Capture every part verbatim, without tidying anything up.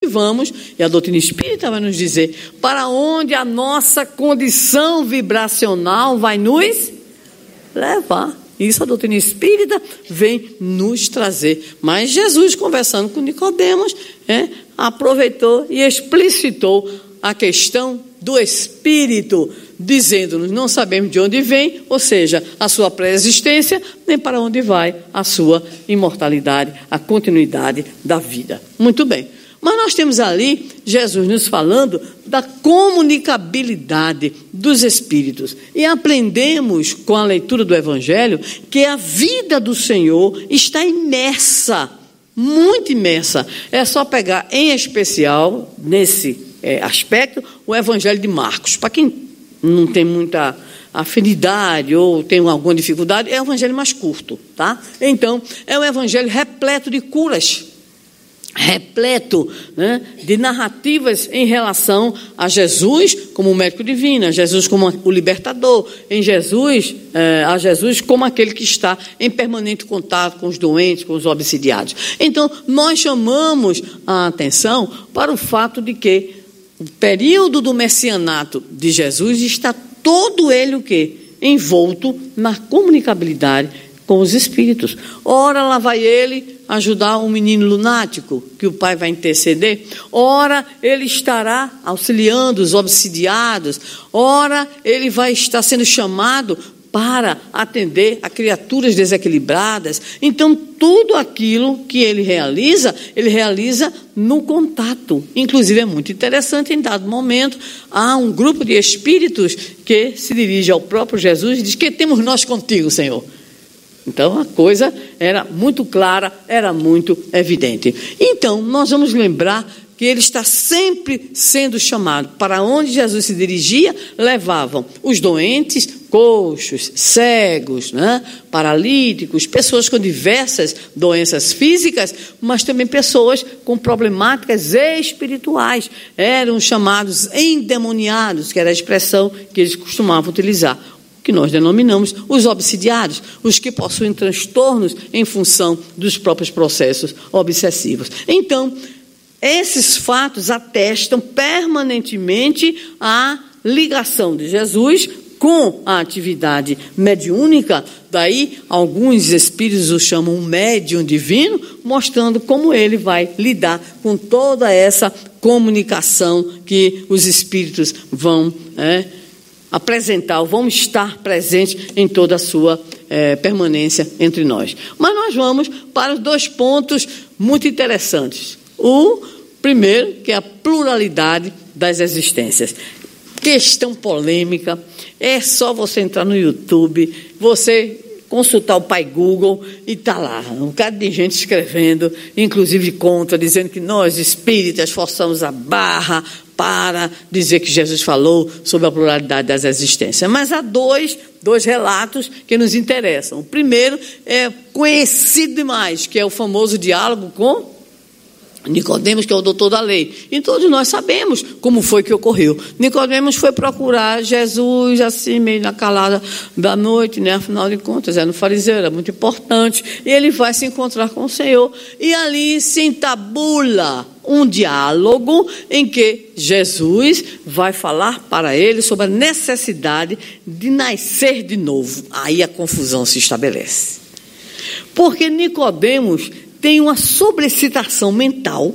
vamos, e a doutrina espírita vai nos dizer, para onde a nossa condição vibracional vai nos levar. Isso a doutrina espírita vem nos trazer. Mas Jesus, conversando com Nicodemos, é, aproveitou e explicitou a questão do Espírito, dizendo-nos, não sabemos de onde vem, ou seja, a sua pré-existência, nem para onde vai a sua imortalidade, a continuidade da vida. Muito bem. Mas nós temos ali Jesus nos falando da comunicabilidade dos Espíritos. E aprendemos com a leitura do Evangelho que a vida do Senhor está imersa, muito imersa. É só pegar, em especial, nesse é, aspecto, o Evangelho de Marcos. Para quem não tem muita afinidade ou tem alguma dificuldade, é o Evangelho mais curto, tá? Então, é um Evangelho repleto de curas, repleto, né, de narrativas em relação a Jesus como o médico divino, a Jesus como o libertador, em Jesus, eh, a Jesus como aquele que está em permanente contato com os doentes, com os obsidiados. Então, nós chamamos a atenção para o fato de que o período do messianato de Jesus está todo ele o quê? Envolto na comunicabilidade com os espíritos. Ora, lá vai ele ajudar um menino lunático, que o pai vai interceder. Ora, ele estará auxiliando os obsidiados. Ora, ele vai estar sendo chamado para atender a criaturas desequilibradas. Então, tudo aquilo que ele realiza, ele realiza no contato. Inclusive, é muito interessante, em dado momento, há um grupo de espíritos que se dirige ao próprio Jesus e diz: que temos nós contigo, Senhor? Então, a coisa era muito clara, era muito evidente. Então, nós vamos lembrar que ele está sempre sendo chamado. Para onde Jesus se dirigia, levavam os doentes, coxos, cegos, né, paralíticos, pessoas com diversas doenças físicas, mas também pessoas com problemáticas espirituais. Eram chamados endemoniados, que era a expressão que eles costumavam utilizar, que nós denominamos os obsidiados, os que possuem transtornos em função dos próprios processos obsessivos. Então, esses fatos atestam permanentemente a ligação de Jesus com a atividade mediúnica. Daí, alguns espíritos o chamam um médium divino, mostrando como ele vai lidar com toda essa comunicação que os espíritos vão é, apresentar, vão estar presentes em toda a sua é, permanência entre nós. Mas nós vamos para os dois pontos muito interessantes. O primeiro, que é a pluralidade das existências. Questão polêmica, é só você entrar no YouTube, você consultar o pai Google e está lá, um bocado de gente escrevendo, inclusive contra, dizendo que nós espíritas forçamos a barra para dizer que Jesus falou sobre a pluralidade das existências. Mas há dois, dois relatos que nos interessam. O primeiro é conhecido demais, que é o famoso diálogo com Nicodemos, que é o doutor da lei. E todos nós sabemos como foi que ocorreu. Nicodemos foi procurar Jesus, assim, meio na calada da noite, né? Afinal de contas, era um fariseu, era muito importante. E ele vai se encontrar com o Senhor. E ali se entabula um diálogo em que Jesus vai falar para ele sobre a necessidade de nascer de novo. Aí a confusão se estabelece. Porque Nicodemos tem uma sobrecitação mental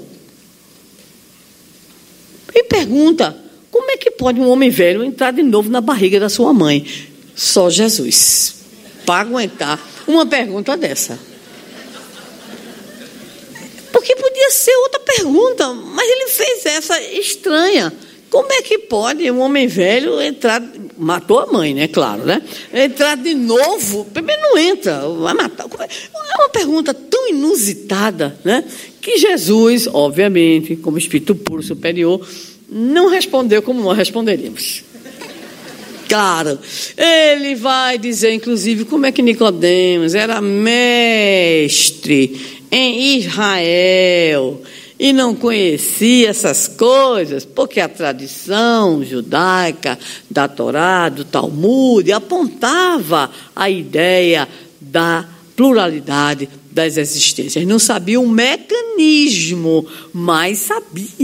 e pergunta: como é que pode um homem velho entrar de novo na barriga da sua mãe? Só Jesus para aguentar uma pergunta dessa. Porque podia ser outra pergunta, mas ele fez essa estranha. Como é que pode um homem velho entrar... Matou a mãe, né? Claro, né? Entrar de novo... Primeiro não entra, vai matar. É uma pergunta tão inusitada, né? Que Jesus, obviamente, como espírito puro superior, não respondeu como nós responderíamos. Claro, ele vai dizer, inclusive, como é que Nicodemos era mestre em Israel e não conhecia essas coisas, porque a tradição judaica da Torá, do Talmud, apontava a ideia da pluralidade das existências. Não sabia o mecanismo, mas sabia.